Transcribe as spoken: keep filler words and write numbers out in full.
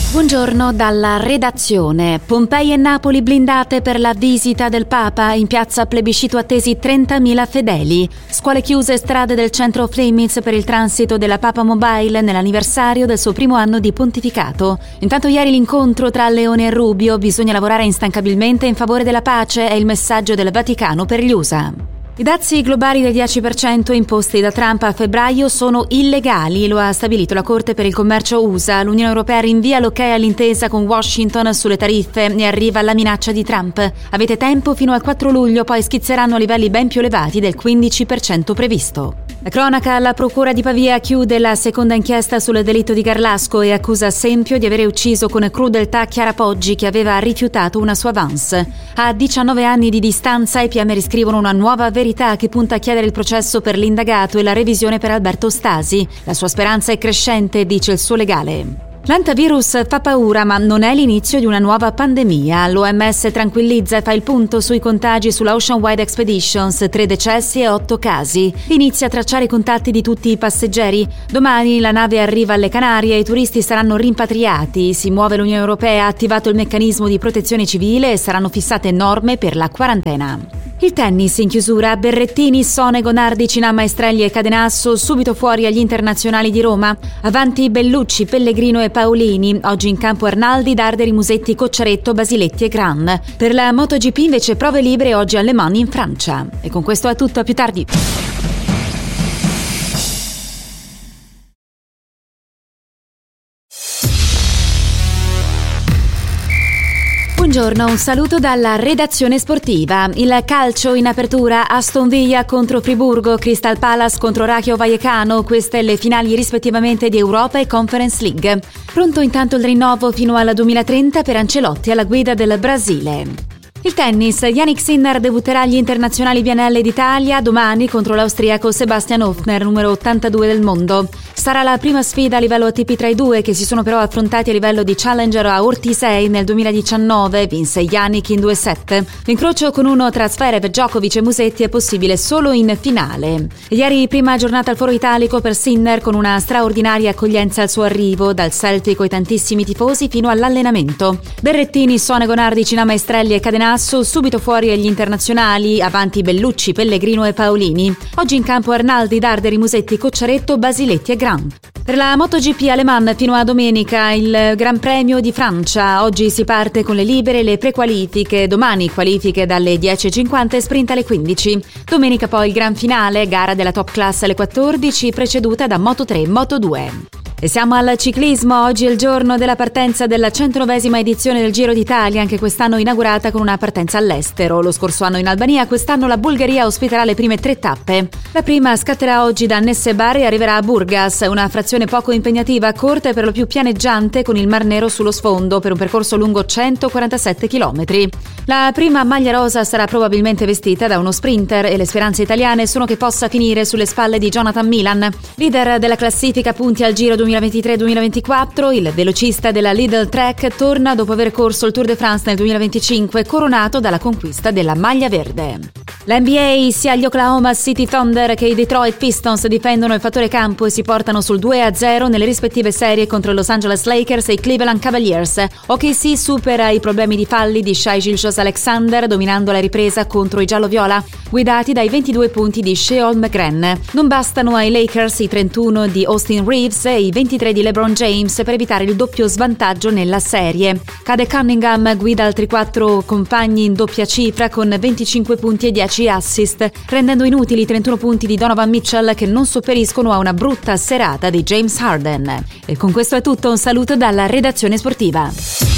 Buongiorno dalla redazione. Pompei e Napoli blindate per la visita del Papa. In piazza plebiscito attesi trentamila fedeli. Scuole chiuse, strade del centro Flemiz per il transito della Papa Mobile nell'anniversario del suo primo anno di pontificato. Intanto ieri l'incontro tra Leone e Rubio. Bisogna lavorare instancabilmente in favore della pace, è il messaggio del Vaticano per gli U S A. I dazi globali del dieci per cento imposti da Trump a febbraio sono illegali, lo ha stabilito la Corte per il Commercio U S A. L'Unione Europea rinvia l'ok all'intesa con Washington sulle tariffe e arriva la minaccia di Trump. Avete tempo fino al quattro luglio, poi schizzeranno a livelli ben più elevati del quindici per cento previsto. La cronaca, la procura di Pavia chiude la seconda inchiesta sul delitto di Garlasco e accusa Sempio di avere ucciso con crudeltà Chiara Poggi, che aveva rifiutato una sua avance. A diciannove anni di distanza i P M riscrivono una nuova verità che punta a chiedere il processo per l'indagato e la revisione per Alberto Stasi. La sua speranza è crescente, dice il suo legale. L'antivirus fa paura, ma non è l'inizio di una nuova pandemia. L'O M S tranquillizza e fa il punto sui contagi sulla Ocean Wide Expeditions, tre decessi e otto casi. Inizia a tracciare i contatti di tutti i passeggeri. Domani la nave arriva alle Canarie e i turisti saranno rimpatriati. Si muove l'Unione Europea, ha attivato il meccanismo di protezione civile e saranno fissate norme per la quarantena. Il tennis in chiusura, Berrettini, Sonego, Nardi, Cina, Maestrelli e Cadenasso subito fuori agli internazionali di Roma. Avanti Bellucci, Pellegrino e Paolini. Oggi in campo Arnaldi, Darderi, Musetti, Cocciaretto, Basiletti e Gran. Per la MotoGP invece prove libere oggi a Le Mans in Francia. E con questo è tutto, a più tardi. Buongiorno, un saluto dalla redazione sportiva. Il calcio in apertura, Aston Villa contro Friburgo, Crystal Palace contro Rayo Vallecano, queste le finali rispettivamente di Europa e Conference League. Pronto intanto il rinnovo fino al duemilatrenta per Ancelotti alla guida del Brasile. Il tennis, Jannik Sinner debutterà agli internazionali Vianelle d'Italia domani contro l'austriaco Sebastian Hofner, numero ottantadue del mondo. Sarà la prima sfida a livello A T P tra i due, che si sono però affrontati a livello di Challenger a Ortisei nel duemiladiciannove, vinse Jannik in due set. L'incrocio con uno tra Zverev, Djokovic e Musetti è possibile solo in finale. Ieri prima giornata al Foro Italico per Sinner con una straordinaria accoglienza al suo arrivo, dal Celtic e tantissimi tifosi fino all'allenamento. Berrettini, Sonego, Nardi, Cina, Maestrelli e Cadenasso subito fuori agli internazionali, avanti Bellucci, Pellegrino e Paolini. Oggi in campo Arnaldi, Darderi, Musetti, Cocciaretto, Basiletti e Gran. Per la MotoGP a Le Mans fino a domenica il Gran Premio di Francia. Oggi si parte con le libere e le prequalifiche, domani qualifiche dalle dieci e cinquanta e sprint alle quindici. Domenica poi il gran finale, gara della top class alle quattordici, preceduta da Moto tre e Moto due. E siamo al ciclismo, oggi è il giorno della partenza della centonovesima edizione del Giro d'Italia, anche quest'anno inaugurata con una partenza all'estero. Lo scorso anno in Albania, quest'anno la Bulgaria ospiterà le prime tre tappe. La prima scatterà oggi da Nessebar e arriverà a Burgas, una frazione poco impegnativa, corta e per lo più pianeggiante con il Mar Nero sullo sfondo per un percorso lungo centoquarantasette chilometri. La prima maglia rosa sarà probabilmente vestita da uno sprinter e le speranze italiane sono che possa finire sulle spalle di Jonathan Milan. Leader della classifica punti al Giro duemilaventitré duemilaventiquattro, il velocista della Lidl Trek torna dopo aver corso il Tour de France nel duemilaventicinque, coronato dalla conquista della maglia verde. L'N B A, sia gli Oklahoma City Thunder che i Detroit Pistons difendono il fattore campo e si portano sul due a zero nelle rispettive serie contro i Los Angeles Lakers e i Cleveland Cavaliers. O K C supera i problemi di falli di Shai Gilgeous-Alexander dominando la ripresa contro i giallo-viola, guidati dai ventidue punti di Sheol McGrenn. Non bastano ai Lakers i trentuno di Austin Reeves e i ventitré di LeBron James per evitare il doppio svantaggio nella serie. Cade Cunningham, guida altri quattro compagni in doppia cifra con venticinque punti e dieci assist, rendendo inutili i trentuno punti di Donovan Mitchell che non sopperiscono a una brutta serata di James Harden. E con questo è tutto, un saluto dalla redazione sportiva.